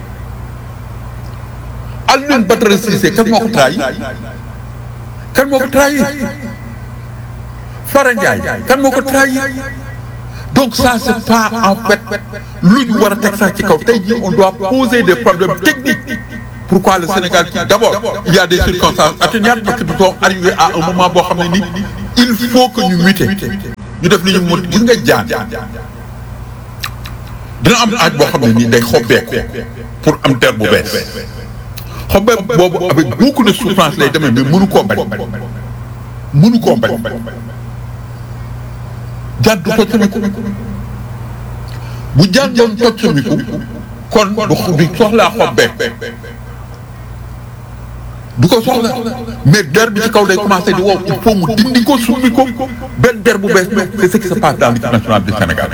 Alioune Badara Cissé kan moo ko trahi kan moo ko trahi Fara Ndiaye kan moo ko trahi donc ça c'est pas en fait lu ñu war a teg sax ci kaw tey jii on doit poser des problèmes techniques. Pourquoi le Sénégal qui d'abord il y a des circonstances atténuantes parce que nous sommes arrivés à un moment boo xam ne ni il faut que ñu muter ñu def li ñu mën gis nga jaan dina am aaj boo xam ne nii day xobbeeku pour am terre bu bees xobbeeku boobu avec beaucoup de souffrance lay demee mais mënu koo bañ jaan du toj samiku bu jaan doon toj samiku kon du soxlaa xobbeeku du ko soxla mais der bi ci kaw day commencé di wow il faut mu dindi ko summi ko benn der bu bees mais c'est ce qui se passe dans l'équipe nationale du Sénégal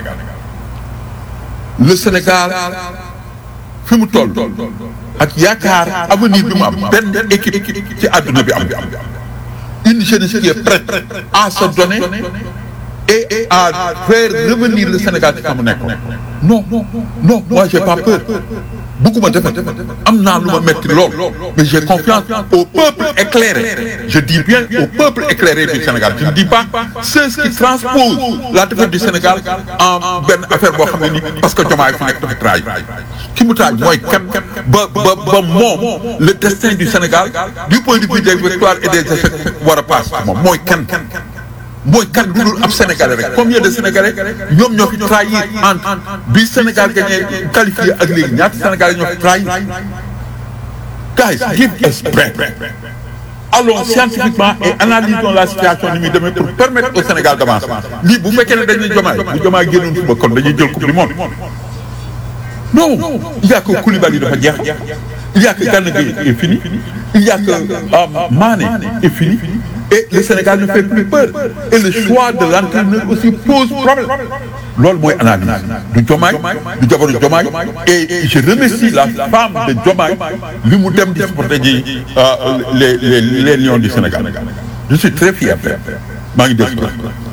le Sénégal fi mu toll ak yaakaar avenir bi mu am benn équipe ci àdduna bi am une jeunesse qui est prête à se donner et à faire revenir le Sénégal ci fa mu nekk non moi j'ai pas peur bëgguma defet am naa lu ma metti lool mais j'ai confiance au peuple éclairé je dis bien au peuple éclairé du Sénégal je ne dis pas ceux qui transposent la défaite du Sénégal en benn affaire boo xam ne nii parce que Diomaye fi nekk dafa trahi ki mu trahi mooy kan ba moom le destin du Sénégal du point de vue des victoires et des échecs war a passe moom mooy kan mooy kan du dul ab Sénégalais rek combien de Sénégalais ñoom ñoo fi trahir entre bi Sénégal gagné qualifié ak léegi ñaata Sénégalais ñoo fi trahir guys give us break allons scientifiquement et analysons la situation ni muy demee pour permettre au Sénégal d'avancer lii bu fekkee ne dañuy Diomaye bu Diomaye génnoon suba kon dañuy jël coupe du monde non il y a que Koulibaly dafa jeex il y a que Gana Gueye est fini il y a que Mané est fini et le Sénégal ne fait plus peur et le choix de l'entraîneur aussi pose problème loolu mooy analyse du Diomaye du jabaru Diomaye et je remercie la femme de Diomaye li mu dem di supporter ji les lions du Sénégal je suis très fier maa ngi dégg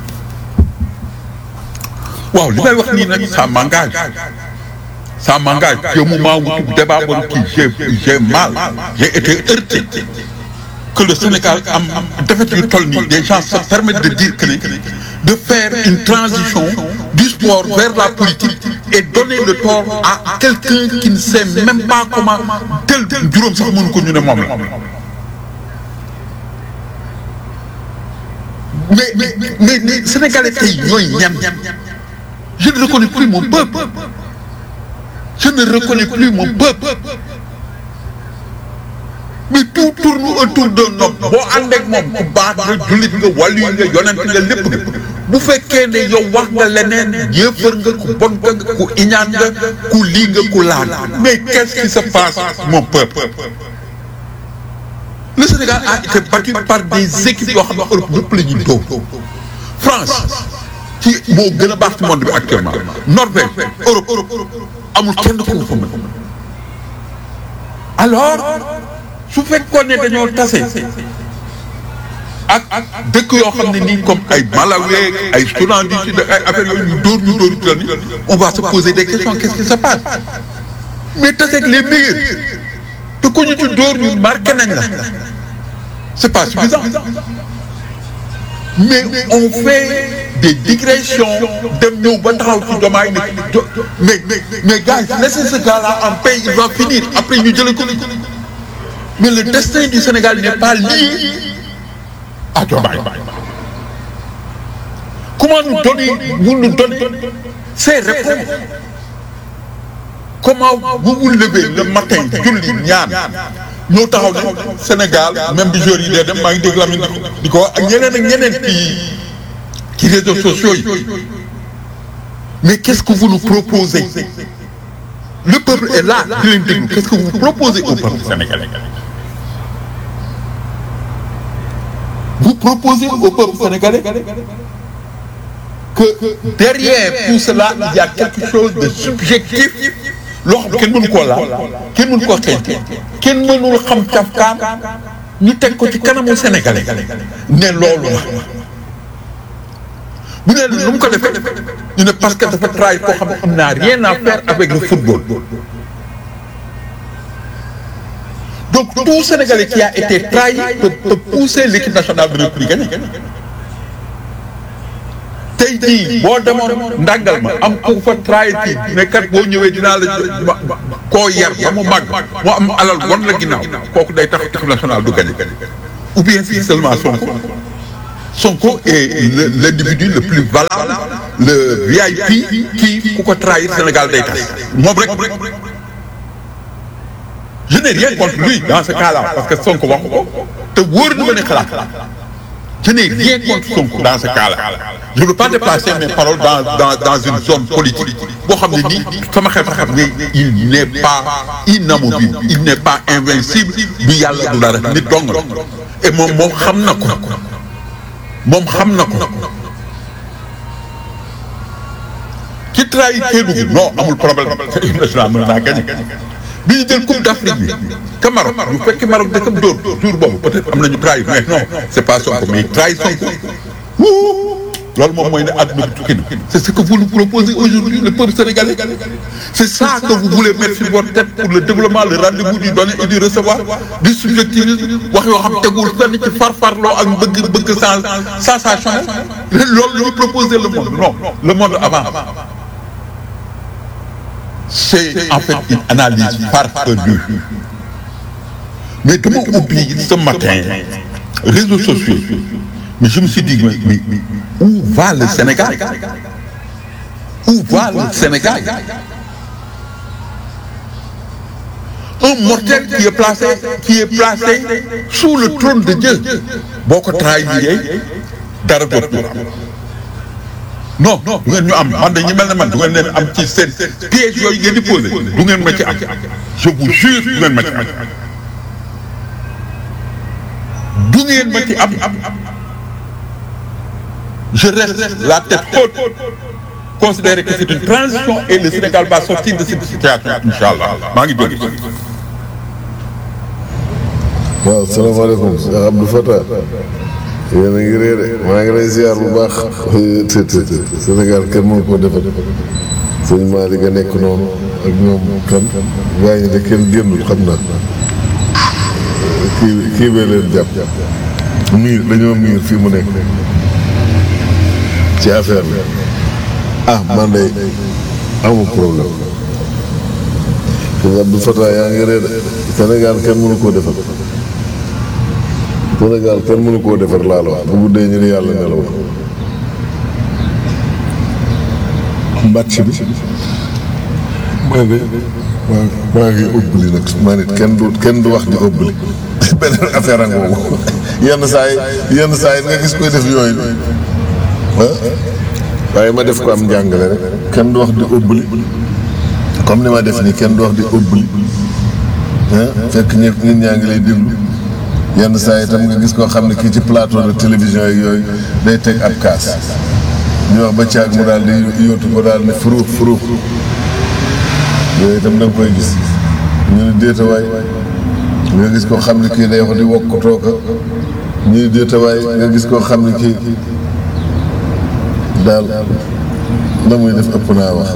waaw li may wax nii nag ça m'engage au moment où débat boobu j'ai mal j'ai été heurté que le Sénégal am défaite yu toll nii des gens se permettent de dire que de faire une transition du sport vers la politique et donner le tort à quelqu'un qui ne sait même pas comment tel juróom sax mënu ko ñu ne moom la mais Sénégalais tey ñooy ñan je ne reconnais plus mon peuple je ne reconnais plus mon peuple mais tout tourne autour d'un homme boo ànd ak moom ku baax nga jullit nga wàllu nga yonent nga lépp nga bu fekkee ne yow wax nga leneen yéefar nga ku bon nga ku iñaan nga ku lii nga ku laal mais qu'est-ce qui se passe mon peuple le Sénégal a été battu par des équipes yoo xam ne Europe ñëpp la ñuy dóor France ci moo gën a baax ci monde bi actuellement Norvège Europe amul kenn ku fa mën alors su fekkoon ne dañoo tase ak dëkk yoo xam ne nii comme ay Malawi ay Soudan du Sud ay affaires yooyu ñu dóor on va se poser des questions qu'est-ce qui se passe mais tase ak les meilleurs te ku ñu ci dóor ñu marqué nañ la c'est pas suffisant mais on fait des digressions dem ñëw ba taxaw ci Diomaye mais gars laissez ce gars-là en paix il va finir après ñu jëlee ko mais le destin du Sénégal n'est pas lié à Diomaye. Comment nous donner ces réponses? Comment vous vous levez le matin julli ñaan ñoo taxaw ne Sénégal même bi jour yi dee dem maa ngi dégg Lamine di ko ak ñeneen ci réseaux sociaux yi mais qu'est-ce que vous nous proposez? Le peuple est là di leen déglu qu'est-ce que vous proposez au peuple sénégalais? Vous proposez au peuple sénégalais que derrière tout cela il y a quelque chose de subjectif loo xam kenn mënu koo laal kenn mënu koo xeeñ kenn mënul xam cafkaam ñu teg ko ci kanamu sénégalais ne loolu la bu ne nu mu ko defee ñu ne parce que dafa trahir koo xam ne am naa rien à faire avec le football. Donc tout Sénégalais qui a été trahi peut pousser l'équipe nationale de ne plus gagner. tey jii boo demoon ndàngal ma am ku fa trahir kii ne kat boo ñëwee dinaa la koo yar ba mu màgg moo am alal wan la ginnaaw kooku day tax équipe nationale du gagné ou bien si seulement Sonko est l'individu le plus valable le VIP kii ku ko trahir Sénégal day tas moom rek. Je n'ai rien contre lui dans ce cas-là parce que Sonko waxu ko te wóor na ma ne xalaat je n'ai rien contre Sonko dans ce cas-là je ne veux pas déplacer mes paroles dans une zone politique boo xam ne nii sama xel xam ne il n'est pas inamovible il n'est pas invincible du yàlla du dara nit dong la et moom xam na ko ki trahit Kédougou non amul problème équipe nationale mën naa gagné bi ñu jël coupe d'Afrique bi ka Maroc bu fekkee Maroc dëkkam dóor jour boobu peut-être am nañu trahir mais non c'est pas Sonko mais trahir Sonko loolu moom mooy ne àdduna bi tukki na c'est ce que vous nous proposez aujourd'hui le peuple sénégalais c'est ça que vous voulez mettre sur votre tête pour le développement le rendez-vous du donner et du recevoir du subjectivisme wax yoo xam tegul fenn ci farfarloo ak bëgg sensationnel loolu la ñu proposer le monde non le monde avant c'est en fait une analyse farfelue mais dama oublié ce matin réseaux sociaux mais je me suis dit mais où va le Sénégal où va le Sénégal un mortel qui est placé sous le trône de Dieu boo ko trahiré dara dootul non du ngeen ñu am man de ñi mel ne man du ngeen leen am ci seen piège yooyu ngeen di posé du ngeen ma ci am je vous jure du ngeen ma ci am du ngeen ma ci am je reste la tête haute considérer que c'est une transition et le Sénégal va sortir de cette situation inchallah maa ngi jóge. waaw salaamaaleykum Cheikh Abdou Fatah yéen a ngi réere maa ngi lay ziar bu baax Sénégal kenn mënu koo defal sëñ Malick a nekk noonu ak ñoom kan gaa ñi de kenn génnul xam naa kii bee leen jàpp miir dañoo miir fii mu nekk ci affaire bi man de amul problème sëñ Abdou Fatah yaa ngi réere Sénégal kenn mënu koo defal Sénégal kenn mënu koo defar laa la wax bu guddee ñu ne yàlla nelaw mbàcc bi maa ngi ëbbali nag maa nit kenn du wax di ëbbali beneen affaire a ngoogu yenn saa yi nga gis koy def yooyu waaye ma def ko am njàngale rek kenn du wax di ëbbali comme ni ma def nii kenn du wax di ëbbali fekk nit ñaa ngi lay déglu yenn saa yi itam nga gis koo xam ne kii ci plateau de télévision yi yooyu day teg ab kaas ñu wax ba caag mu daal di yóotu ko daal ne furuux yooyu itam da nga koy gis ñu ne déetawaay nga gis koo xam ne kii day wax di wokkatoo ko ñu ne déetawaay nga gis koo xam ne kii daal la muy def ëpp naa wax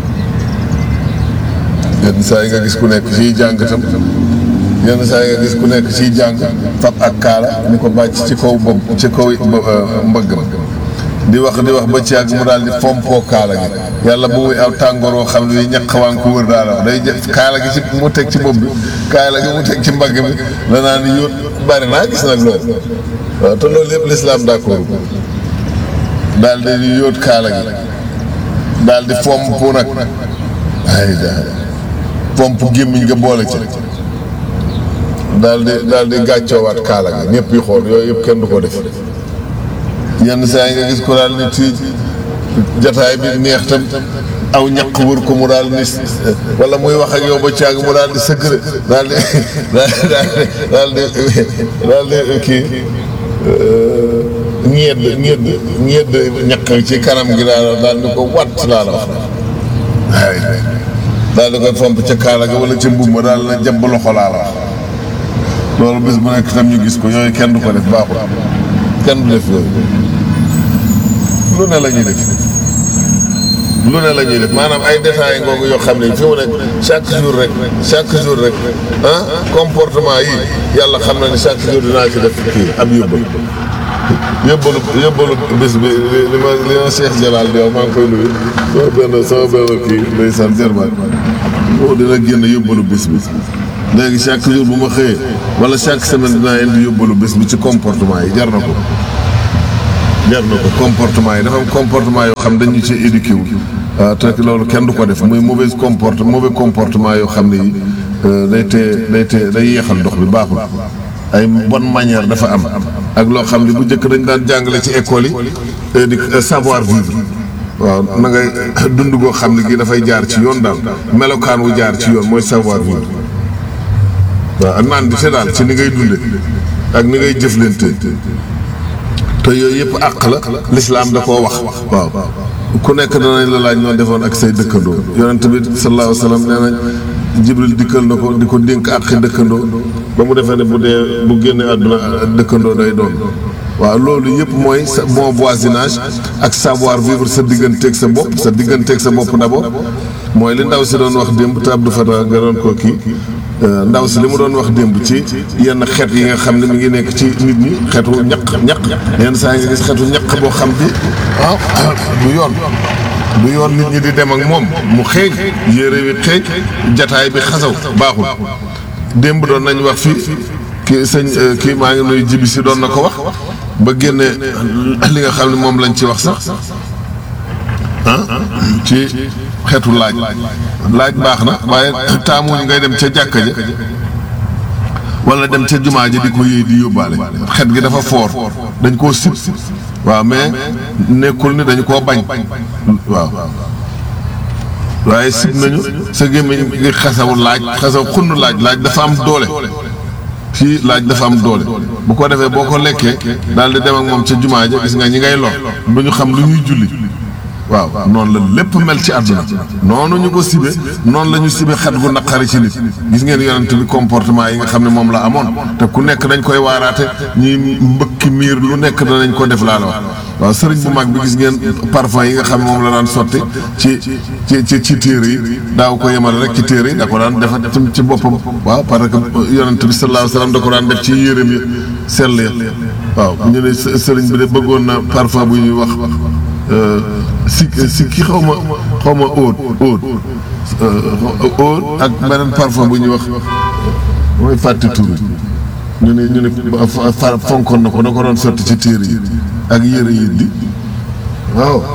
yenn saa yi nga gis ku nekk fii jàng itam yenn saa yi nga gis ku nekk ciy jàng fab ak kaala ni ko bàcc ci kaw bopp ci kaw mbëggam di wax ba ci àgg mu daal di fompoo kaala gi yàlla bu muy aw tàngoor woo xam ne ñaq waa ko wër daal wax day kaala gi ci mu teg ci bopp bi kaala gi mu teg ci mbagg mi la naa ni yóot bari naa gis nag loolu waaw te loolu yëpp l'islam d'accord daal di yóot kaala gi daal di fomp nag ay daal fomp gémmiñ nga boole ci daal di gàccoowaat kaala gi ñëpp yi xool yooyu yëpp kenn du ko def yenn saa yi nga gis ko daal ni ci jataay bi neex tam aw ñaq wër ko mu daal ni wala muy wax ak yow ba caag mu daal di sëkkëre daal di kii ñedd ñaq ci kanam gi daal di ko watt laa la wax waay daal di koy fomp ca kaala ga wala ca mbubb ma daal na jàpp loxo laa la wax loolu bés bu nekk tam ñu gis ko yooyu kenn du ko def baaxul kenn du def yooyu lu ne la ñuy def maanaam ay détails ngoogu yoo xam ne fi mu nekk chaque jour rek comportement yi yàlla xam na ne chaque jour dinaa ci def kii ab yóbbal yóbbalu bis bi li ma Cheikh Jalal di wax maa ngi koy nuyu sama benn kii ndeysaan Germain moo dina génn yóbbalu bis bi léegi chaque jour bu ma xëyee wala chaque semaine dinaa indi yóbbalu bis bi ci comportement yi jar na ko comportement yi dafa am comportement yoo xam dañu ci éduqué wu te loolu kenn du ko def muy mauvais comportement yoo xam ne yi day yeexal dox bi baaxul ay bonne manière dafa am ak loo xam ne bu njëkk dañ daan jàngale ci école yi di savoir vivre waaw na ngay dund goo xam ne gi dafay jaar ci yoon daal melokaan wu jaar ci yoon mooy savoir vivre waaw ak naan di te daal ci ni ngay dunde ak ni ngay jëflante te yooyu yëpp àq la lislaam da koo wax waaw ku nekk danañ la laaj ñoo defoon ak say dëkkandoo yonent bi sallallahu alayhi wa sallam nee nañ Jibril dikkal na ko di ko dénk àqi dëkkandoo ba mu defee ne bu génnee àdduna dëkkandoo day doon waaw loolu yëpp mooy sa bon voisinage ak savoir vivre sa digganteeg sa bopp d'abord mooy li ndaw si doon wax démb te Abdou Fatah nga doon ko kii ndaw si li mu doon wax démb ci yenn xeet yi nga xam ne mi ngi nekk ci nit ñi xeetu ñaq yenn saa nga gis xeetu ñaq boo xam bi du yoon nit ñi di dem ak moom mu xeeñ yére wi xeeñ jataay bi xasaw baaxul démb doon nañ wax fii kii maa ngi nuyu jibi si doon na ko wax ba génne li nga xam ne moom lañ ci wax sax ci xeetu laaj baax na waaye taamuñ ngay dem ca jàkka ja wala dem ca jumaa ja di ko yéey di yóbbaale xet gi dafa foor dañ koo sib waaw mais nekkul ni dañu koo bañ waaw waaye sib nañu sa gémmiñ gi xasaw xunn laaj dafa am doole fii laaj dafa am doole bu ko defee boo ko lekkee daal di dem ak moom ca jumaa ja gis nga ñi ngay lor du ñu xam lu ñuy julli waaw noonu la lépp mel ci àdduna noonu ñu ko sibe noonu la ñu sibe xet gu naqari ci nit gis ngeen yonent bi comportement yi nga xam ne moom la amoon te ku nekk dañ koy waaraate ñuy mbëkki miir lu nekk danañ ko def laa la wax waaw sëriñ bu mag bi gis ngeen parfum yi nga xam ne moom la daan sotti ci téere yi daaw ko yemal rek ci téere yi da ko daan def ci boppam waaw parce que yonent bi sallallahu alayhi wasallam da ko daan def ci yéreem yi sell ya waaw ñu ne sëriñ bi de bëggoon na parfum bu ñuy wax si ki xaw ma óot ak beneen parfum bu ñuy wax mooy fàtte tur ñu ne fonkoon na ko da ko doon sotti ci téere yi ak yére yi di waaw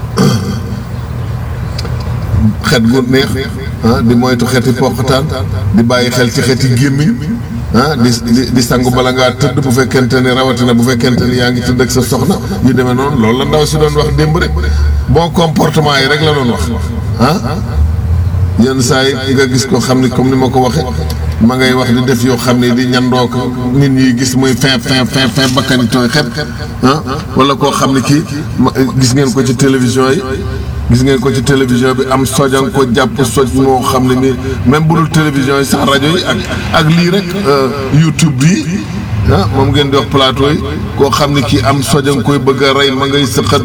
xet gu neex di moytu xeti poqataan di bàyyi xel ci xeti gémmiñ di sangu bala ngaa tëdd bu fekkente ni rawatina bu fekkente ni yaa ngi tëdd ak sa soxna yu demee noonu loolu la ndaw si doon wax démb rek bon comportement yi rek la doon wax yenn saa yi nga gis ko xam ni comme ni ma ko waxee ma ngay wax di def yoo xam ne di ñandoo ko nit ñi gis muy fin bakkani tooy xep wala koo xam ne kii gis ngeen ko ci télévision yi bi am sojan ko jàpp soj moo xam ne ni même bu dul télévision yi sax rajo yi ak lii rek YouTube bi moom ngeen di wax plateau yi koo xam ne kii am sojan koy bëgg a rey ma ngay sëqat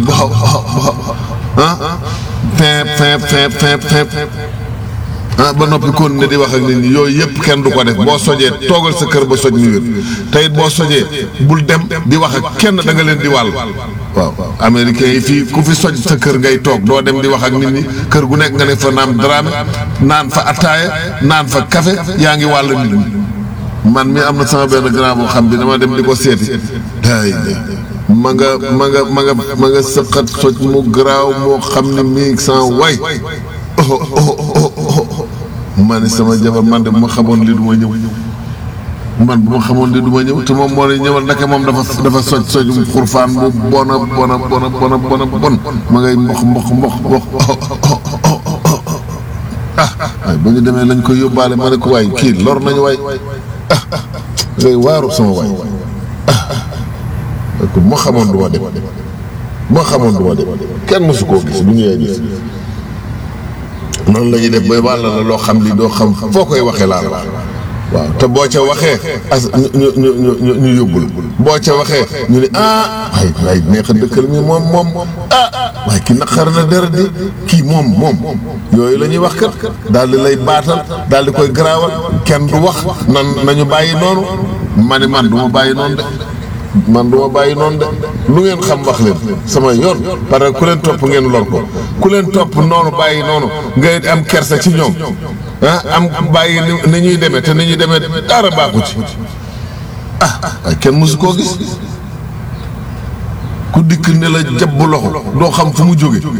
ba noppi kon ne di wax ak nit ñi yooyu yëpp kenn du ko def boo sojee toogal sa kër ba soj mi wér te it boo sojee bul dem di wax ak kenn da nga leen di wàll waaw américains yi fii ku fi soj sa kër ngay toog doo dem di wax ak nit ñi kër gu nekk nga ne fa naam drame naan fa attaaya naan fa café yaa ngi wàll nit ñi man mi am na sama benn grand boo xam bi dama dem di ko seeti day ma nga sëqat soj mu garaaw moo xam ne mii sans way ma ne sama jabar man de bu ma xamoon lii du ma ñëw te moom moo ne ñëwal ndeke moom dafa sojum xurfaan bu bona ma ngay mbox waaye ba ñu demee lañ koy yóbbaale ma ne ko waay kii lor nañu waay ngay waaru sama waay ko moo xamoon du ma dem kenn mosu koo gis bu ñëwee gis noonu la ñuy def ba wàll la loo xam li doo xam foo koy waxee laa la waaw te boo ca waxee ñu yóbbul boo ca waxee ñu ne waay neex a dëkkal mi moom waaye ki naqar na deret di kii moom yooyu la ñuy wax kat daal di lay baatal daal di koy garaawal kenn du wax nañu bàyyi noonu man du ma bàyyi noonu de man duma bàyyi noonu de lu ngeen xam wax leen sama yoon parce que ku leen topp ngeen lor ko ku leen topp noonu bàyyi noonu ngay am kersa ci ñoom am bàyyi ni ñuy demee te ni ñuy demee dara baaxu ci ay kenn mësu koo gis ku dikk ne la jàpp loxo doo xam fu mu jóge